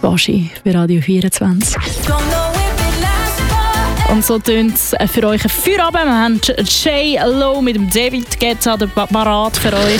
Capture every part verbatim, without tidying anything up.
Baschi bei Radio vierundzwanzig. Und so tönt es für euch ein Feierabend. Wir haben J-Lo mit dem David Guetta parat für euch.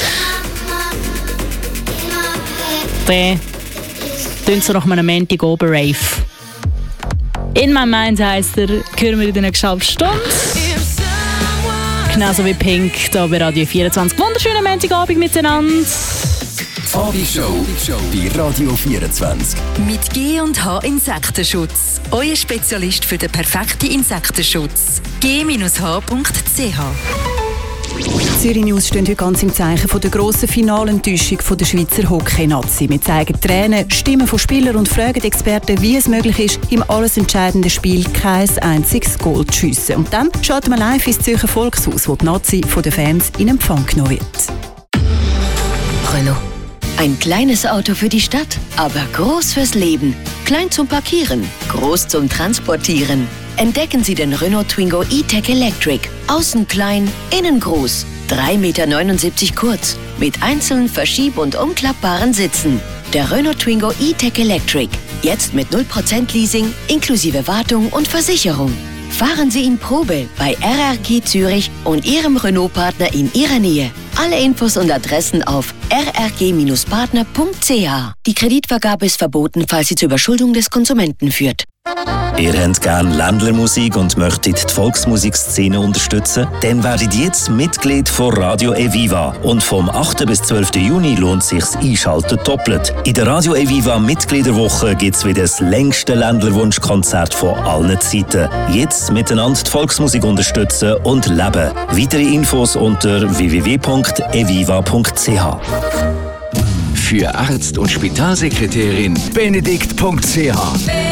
Der tönt so nach einem Montag oben Rave. In my mind heisst er, hören wir in der nächsten halben Stunde. Genauso wie Pink hier bei Radio vierundzwanzig. Wunderschönen Montagabend miteinander. Abishow bei Radio vierundzwanzig. Mit G und H Insektenschutz. Euer Spezialist für den perfekten Insektenschutz. g Bindestrich h punkt c h. Zürich News stehen heute ganz im Zeichen von der grossen Finalenttäuschung der Schweizer Hockey-Nazi. Wir zeigen Tränen, Stimmen von Spielern und fragen Experten, wie es möglich ist, im alles entscheidenden Spiel kein einziges Goal zu schiessen. Und dann schalten wir live ins Zürcher Volkshaus, wo die Nazi von den Fans in Empfang genommen wird. Renault. Ein kleines Auto für die Stadt, aber groß fürs Leben. Klein zum Parkieren, groß zum Transportieren. Entdecken Sie den Renault Twingo E-Tech Electric. Außen klein, innen groß. drei Komma neunundsiebzig Meter kurz. Mit einzelnen verschieb- und umklappbaren Sitzen. Der Renault Twingo E-Tech Electric. Jetzt mit null Prozent Leasing, inklusive Wartung und Versicherung. Fahren Sie ihn Probe bei R R G Zürich und Ihrem Renault-Partner in Ihrer Nähe. Alle Infos und Adressen auf r r g Bindestrich partner punkt c h. Die Kreditvergabe ist verboten, falls sie zur Überschuldung des Konsumenten führt. Ihr habt gerne Ländlermusik und möchtet die Volksmusikszene unterstützen? Dann werdet jetzt Mitglied von Radio Eviva. Und vom achten bis zwölften Juni lohnt sich's Einschalten doppelt. In der Radio Eviva Mitgliederwoche gibt's wieder das längste Ländlerwunschkonzert von allen Zeiten. Jetzt miteinander die Volksmusik unterstützen und leben. Weitere Infos unter w w w punkt eviva punkt c h. Für Arzt und Spitalsekretärin benedikt punkt c h.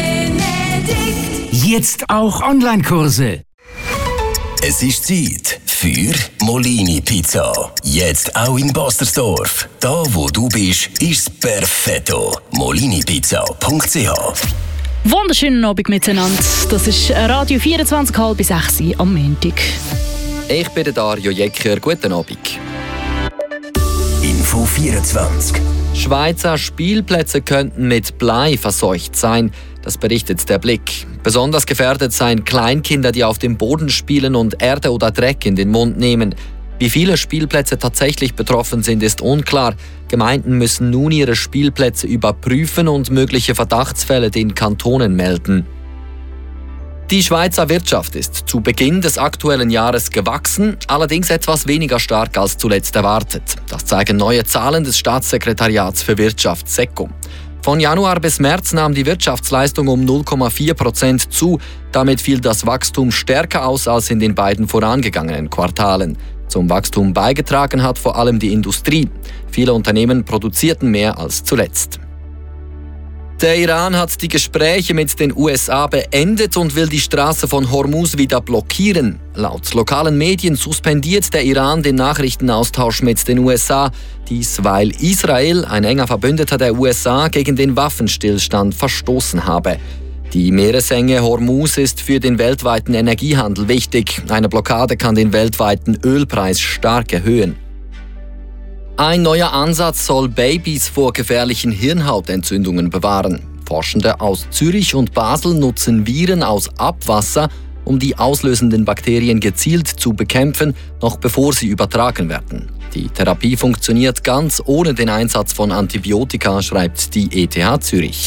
Jetzt auch Online-Kurse. Es ist Zeit für Molini Pizza. Jetzt auch in Bastersdorf. Da, wo du bist, ist perfetto. molini pizza punkt c h. Wunderschönen Abend miteinander. Das ist Radio vierundzwanzig, halb bis sechs am Montag. Ich bin der Dario Jecker. Guten Abend. Info vierundzwanzig. Schweizer Spielplätze könnten mit Blei verseucht sein. Das berichtet der Blick. Besonders gefährdet seien Kleinkinder, die auf dem Boden spielen und Erde oder Dreck in den Mund nehmen. Wie viele Spielplätze tatsächlich betroffen sind, ist unklar. Gemeinden müssen nun ihre Spielplätze überprüfen und mögliche Verdachtsfälle den Kantonen melden. Die Schweizer Wirtschaft ist zu Beginn des aktuellen Jahres gewachsen, allerdings etwas weniger stark als zuletzt erwartet. Das zeigen neue Zahlen des Staatssekretariats für Wirtschaft SECO. Von Januar bis März nahm die Wirtschaftsleistung um null Komma vier Prozent zu. Damit fiel das Wachstum stärker aus als in den beiden vorangegangenen Quartalen. Zum Wachstum beigetragen hat vor allem die Industrie. Viele Unternehmen produzierten mehr als zuletzt. Der Iran hat die Gespräche mit den U S A beendet und will die Straße von Hormuz wieder blockieren. Laut lokalen Medien suspendiert der Iran den Nachrichtenaustausch mit den U S A. Dies, weil Israel, ein enger Verbündeter der U S A, gegen den Waffenstillstand verstoßen habe. Die Meeresenge Hormuz ist für den weltweiten Energiehandel wichtig. Eine Blockade kann den weltweiten Ölpreis stark erhöhen. Ein neuer Ansatz soll Babys vor gefährlichen Hirnhautentzündungen bewahren. Forschende aus Zürich und Basel nutzen Viren aus Abwasser, um die auslösenden Bakterien gezielt zu bekämpfen, noch bevor sie übertragen werden. Die Therapie funktioniert ganz ohne den Einsatz von Antibiotika, schreibt die E T H Zürich.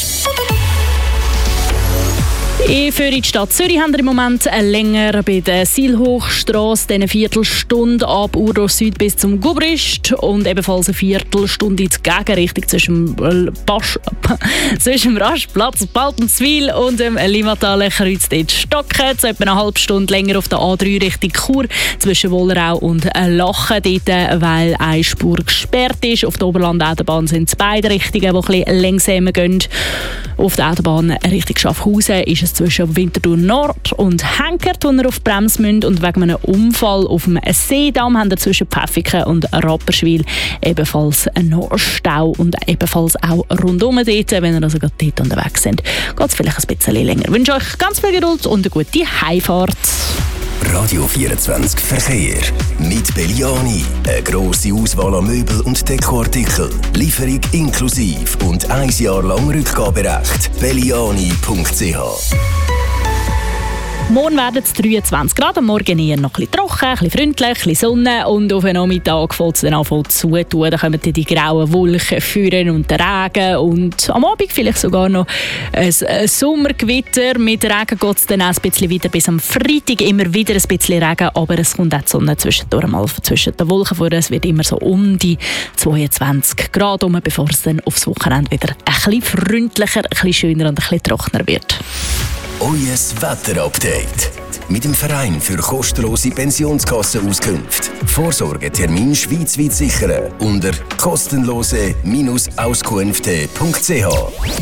Für die Stadt Zürich haben wir im Moment länger bei der Sielhochstrasse eine Viertelstunde ab Urdorf Süd bis zum Gubrist und ebenfalls eine Viertelstunde in die Gegenrichtung zwischen dem, Basch, zwischen dem Rastplatz Baltenswil und dem Limataler Kreuz dort stocken. So etwa eine halbe Stunde länger auf der A drei Richtung Chur zwischen Wollerau und Lachen dort, weil eine Spur gesperrt ist. Auf der Oberland-Autobahn sind es beide Richtungen, die ein bisschen langsamer gehen. Auf der Autobahn Richtung Schaffhausen ist es zwischen Winterthur Nord und Henkert, wo wir auf die Bremse müssen. Und wegen einem Unfall auf dem Seedamm haben wir zwischen Pfäffiken und Rapperswil ebenfalls noch Stau und ebenfalls auch rundum dort, wenn ihr also gerade dort unterwegs sind. Geht es vielleicht ein bisschen länger. Ich wünsche euch ganz viel Geduld und eine gute Heimfahrt. Radio vierundzwanzig Verkehr. Mit Belliani. Eine grosse Auswahl an Möbel und Dekoartikeln. Lieferung inklusiv und ein Jahr lang Rückgaberecht. belliani punkt c h. Morgen werden es dreiundzwanzig Grad, am Morgen eher noch ein bisschen trocken, ein bisschen freundlich, ein bisschen Sonne und auf den Nachmittag fängt es dann an zu tun. Da kommen die grauen Wolken führen und der Regen und am Abend vielleicht sogar noch ein Sommergewitter. Mit Regen geht es dann auch ein bisschen weiter bis am Freitag, immer wieder ein bisschen Regen, aber es kommt auch die Sonne zwischendurch mal zwischen den Wolken vor. Es wird immer so um die zweiundzwanzig Grad rum, bevor es dann aufs Wochenende wieder ein bisschen freundlicher, ein bisschen schöner und ein bisschen trockener wird. Euer Wetterupdate. Mit dem Verein für kostenlose Pensionskassenauskünfte. Vorsorgetermin schweizweit sichern unter kostenlose Auskünfte punkt c h.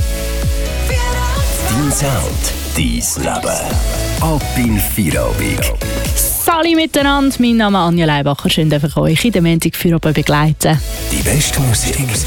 Dein Sound, dein Leben. Ab in Feierabend. Salut miteinander, mein Name ist Anja Leibacher. Schön, dass ich euch in der Montag für begleiten. Die beste Musik.